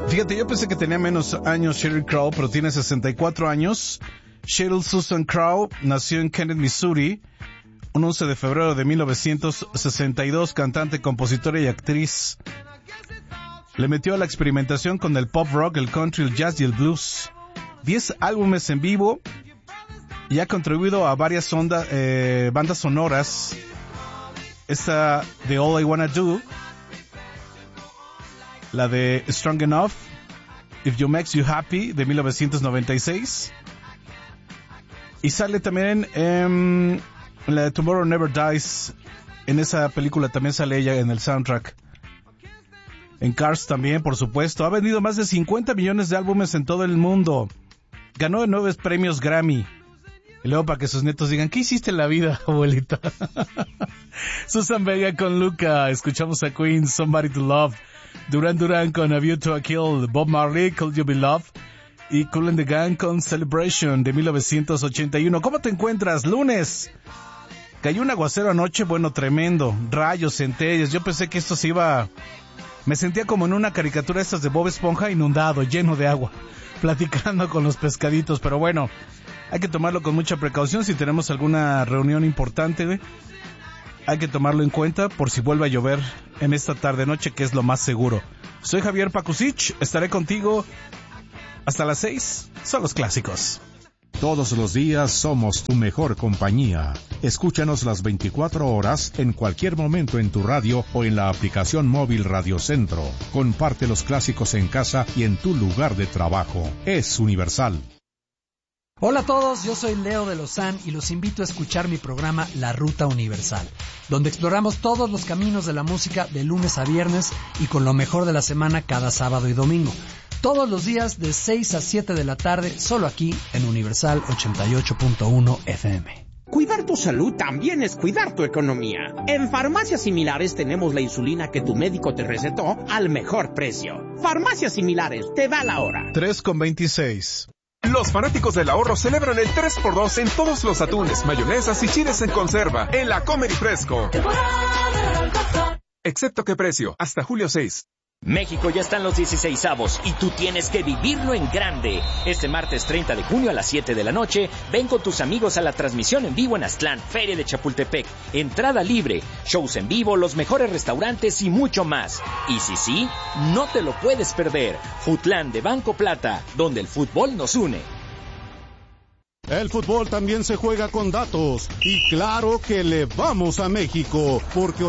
Fíjate, yo pensé que tenía menos años Sheryl Crow, pero tiene 64 años. Sheryl Susan Crow nació en Kennett, Missouri, un 11 de febrero de 1962, cantante, compositora y actriz. Le metió a la experimentación con el pop rock, el country, el jazz y el blues. 10 álbumes en vivo y ha contribuido a varias bandas sonoras. Esta de All I Wanna Do, la de Strong Enough, If You Makes You Happy, de 1996. Y sale también en la de Tomorrow Never Dies. En esa película también sale ella en el soundtrack. En Cars también, por supuesto. Ha vendido más de 50 millones de álbumes en todo el mundo. Ganó 9 premios Grammy. Y luego para que sus nietos digan, ¿qué hiciste en la vida, abuelita? Susan Vega con Luca. Escuchamos a Queen, Somebody to Love. Duran Duran con A View to a Kill. Bob Marley, Could You Be Loved. Y Kool and the Gang con Celebration de 1981. ¿Cómo te encuentras? Lunes. Cayó un aguacero anoche, bueno, tremendo. Rayos, centellas. Yo pensé que esto se iba... Me sentía como en una caricatura estas de Bob Esponja, inundado, lleno de agua, platicando con los pescaditos. Pero bueno, hay que tomarlo con mucha precaución. Si tenemos alguna reunión importante, hay que tomarlo en cuenta por si vuelve a llover en esta tarde-noche, que es lo más seguro. Soy Javier Pakusich, estaré contigo hasta las 6. Son los clásicos. Todos los días somos tu mejor compañía. Escúchanos las 24 horas en cualquier momento en tu radio o en la aplicación móvil Radio Centro. Comparte los clásicos en casa y en tu lugar de trabajo. Es universal. Hola a todos, yo soy Leo de Lozán y los invito a escuchar mi programa La Ruta Universal, donde exploramos todos los caminos de la música de lunes a viernes y con lo mejor de la semana cada sábado y domingo. Todos los días de 6 a 7 de la tarde, solo aquí en Universal 88.1 FM. Cuidar tu salud también es cuidar tu economía. En Farmacias Similares tenemos la insulina que tu médico te recetó al mejor precio. Farmacias Similares, te da la hora. 3:26. Los fanáticos del ahorro celebran el 3x2 en todos los atunes, mayonesas y chiles en conserva en la Comer y Fresco. Excepto qué precio, hasta julio 6. México ya están los 16avos y tú tienes que vivirlo en grande. Este martes 30 de junio a las 7 de la noche, ven con tus amigos a la transmisión en vivo en Aztlán, Feria de Chapultepec. Entrada libre, shows en vivo, los mejores restaurantes y mucho más. Y sí, no te lo puedes perder. Futlán de Banco Plata, donde el fútbol nos une. El fútbol también se juega con datos y claro que le vamos a México porque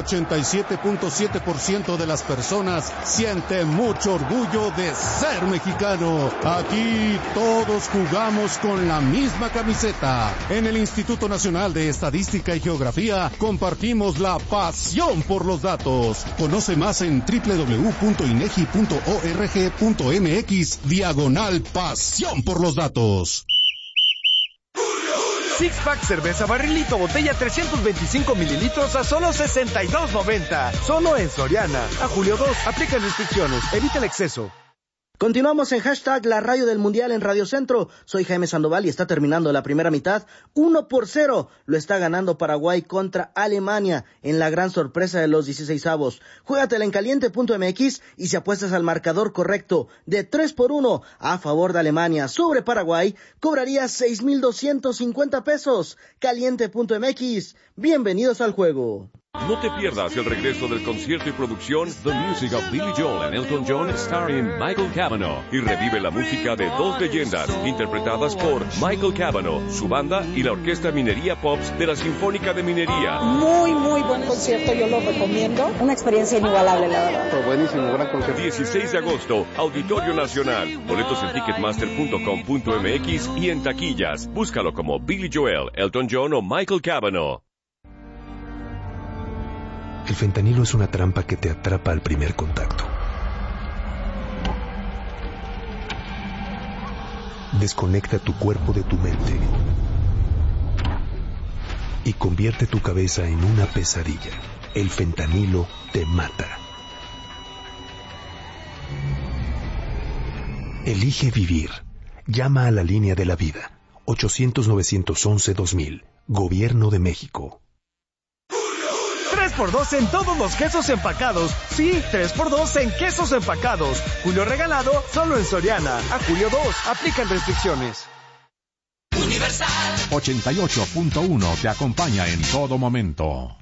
87.7% de las personas siente mucho orgullo de ser mexicano. Aquí todos jugamos con la misma camiseta. En el Instituto Nacional de Estadística y Geografía compartimos la pasión por los datos. Conoce más en www.inegi.org.mx/pasión por los datos. Six Pack cerveza barrilito botella 325 mililitros a solo $62.90. Solo en Soriana. A julio 2. Aplican restricciones. Evita el exceso. Continuamos en hashtag La Radio del Mundial en Radio Centro. Soy Jaime Sandoval y está terminando la primera mitad. 1-0 lo está ganando Paraguay contra Alemania en la gran sorpresa de los 16avos. Juégatela en caliente.mx y si apuestas al marcador correcto de 3-1 a favor de Alemania sobre Paraguay, cobrarías 6,250 pesos. Caliente.mx. Bienvenidos al juego. No te pierdas el regreso del concierto y producción The Music of Billy Joel and Elton John starring Michael Cavanaugh y revive la música de dos leyendas interpretadas por Michael Cavanaugh, su banda y la Orquesta Minería Pops de la Sinfónica de Minería. Muy buen concierto, yo lo recomiendo. Una experiencia inigualable, la verdad. Fue buenísimo, gran concierto. 16 de agosto, Auditorio Nacional. Boletos en ticketmaster.com.mx y en taquillas. Búscalo como Billy Joel, Elton John o Michael Cavanaugh. El fentanilo es una trampa que te atrapa al primer contacto. Desconecta tu cuerpo de tu mente y convierte tu cabeza en una pesadilla. El fentanilo te mata. Elige vivir. Llama a la línea de la vida. 800-911-2000. Gobierno de México. 3x2 en todos los quesos empacados. Sí, 3x2 en quesos empacados. Julio regalado solo en Soriana. A julio 2. Aplican restricciones. Universal 88.1 te acompaña en todo momento.